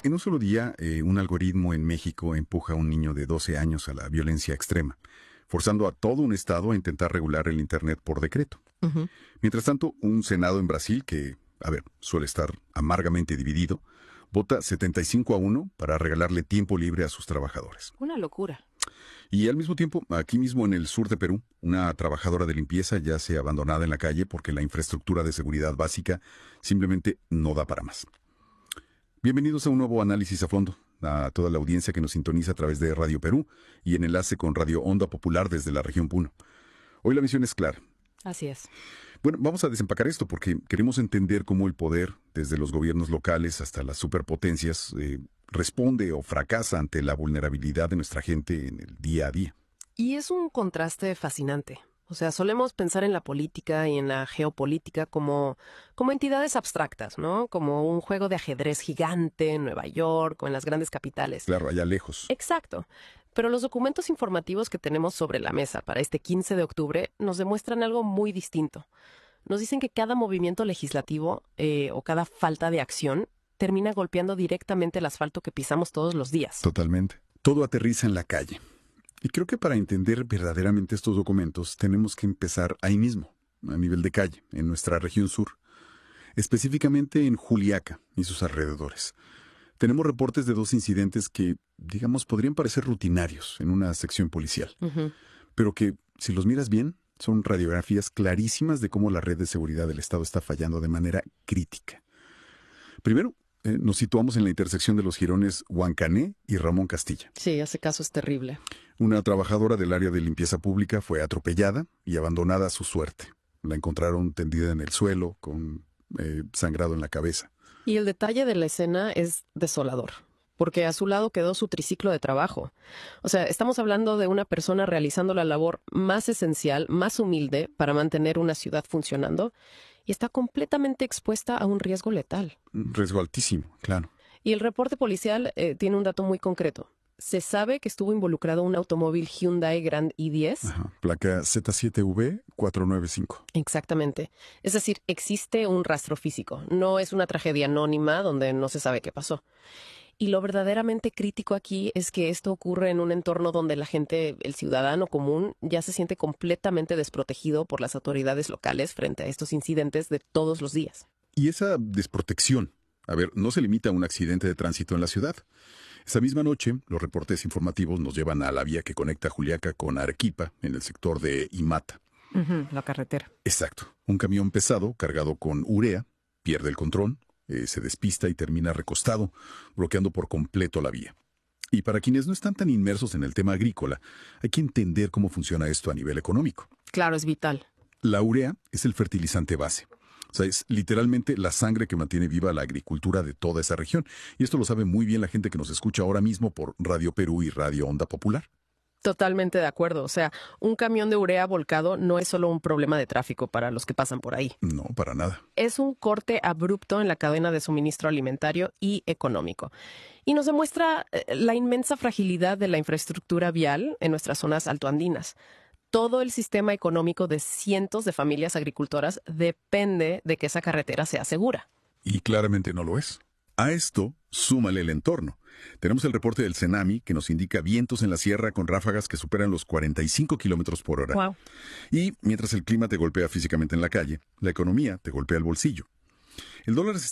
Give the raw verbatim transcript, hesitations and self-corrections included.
En un solo día, eh, un algoritmo en México empuja a un niño de doce años a la violencia extrema, forzando a todo un estado a intentar regular el Internet por decreto. Ujú. Mientras tanto, un Senado en Brasil, que, a ver, suele estar amargamente dividido, vota setenta y cinco a uno para regalarle tiempo libre a sus trabajadores. Una locura. Y al mismo tiempo, aquí mismo en el sur de Perú, una trabajadora de limpieza yace abandonada en la calle porque la infraestructura de seguridad básica simplemente no da para más. Bienvenidos a un nuevo análisis a fondo, a toda la audiencia que nos sintoniza a través de Radio Perú y en enlace con Radio Onda Popular desde la región Puno. Hoy la misión es clara. Así es. Bueno, vamos a desempacar esto porque queremos entender cómo el poder, desde los gobiernos locales hasta las superpotencias, eh, responde o fracasa ante la vulnerabilidad de nuestra gente en el día a día. Y es un contraste fascinante. O sea, solemos pensar en la política y en la geopolítica como, como entidades abstractas, ¿no? Como un juego de ajedrez gigante en Nueva York o en las grandes capitales. Claro, allá lejos. Exacto. Pero los documentos informativos que tenemos sobre la mesa para este quince de octubre nos demuestran algo muy distinto. Nos dicen que cada movimiento legislativo eh, o cada falta de acción termina golpeando directamente el asfalto que pisamos todos los días. Totalmente. Todo aterriza en la calle. Y creo que para entender verdaderamente estos documentos tenemos que empezar ahí mismo, a nivel de calle, en nuestra región sur. Específicamente en Juliaca y sus alrededores. Tenemos reportes de dos incidentes que, digamos, podrían parecer rutinarios en una sección policial. Ujú. Pero que, si los miras bien, son radiografías clarísimas de cómo la red de seguridad del Estado está fallando de manera crítica. Primero, eh, nos situamos en la intersección de los jirones Huancané y Ramón Castilla. Sí, ese caso es terrible. Una trabajadora del área de limpieza pública fue atropellada y abandonada a su suerte. La encontraron tendida en el suelo, con eh, sangrado en la cabeza. Y el detalle de la escena es desolador, porque a su lado quedó su triciclo de trabajo. O sea, estamos hablando de una persona realizando la labor más esencial, más humilde para mantener una ciudad funcionando y está completamente expuesta a un riesgo letal. Un riesgo altísimo, claro. Y el reporte policial eh, tiene un dato muy concreto. Se sabe que estuvo involucrado un automóvil Hyundai Grand i diez. Ajá. Placa Z siete V cuatro nueve cinco. Exactamente. Es decir, existe un rastro físico. No es una tragedia anónima donde no se sabe qué pasó. Y lo verdaderamente crítico aquí es que esto ocurre en un entorno donde la gente, el ciudadano común, ya se siente completamente desprotegido por las autoridades locales frente a estos incidentes de todos los días. Y esa desprotección, a ver, no se limita a un accidente de tránsito en la ciudad. Esa misma noche, los reportes informativos nos llevan a la vía que conecta Juliaca con Arequipa, en el sector de Imata. Uh-huh, la carretera. Exacto. Un camión pesado cargado con urea pierde el control, eh, se despista y termina recostado, bloqueando por completo la vía. Y para quienes no están tan inmersos en el tema agrícola, hay que entender cómo funciona esto a nivel económico. Claro, es vital. La urea es el fertilizante base. O sea, es literalmente la sangre que mantiene viva la agricultura de toda esa región. Y esto lo sabe muy bien la gente que nos escucha ahora mismo por Radio Perú y Radio Onda Popular. Totalmente de acuerdo. O sea, un camión de urea volcado no es solo un problema de tráfico para los que pasan por ahí. No, para nada. Es un corte abrupto en la cadena de suministro alimentario y económico. Y nos demuestra eh, la inmensa fragilidad de la infraestructura vial en nuestras zonas altoandinas. Todo el sistema económico de cientos de familias agricultoras depende de que esa carretera sea segura. Y claramente no lo es. A esto, súmale el entorno. Tenemos el reporte del Cenami que nos indica vientos en la sierra con ráfagas que superan los cuarenta y cinco kilómetros por hora. Wow. Y mientras el clima te golpea físicamente en la calle, la economía te golpea el bolsillo. El dólar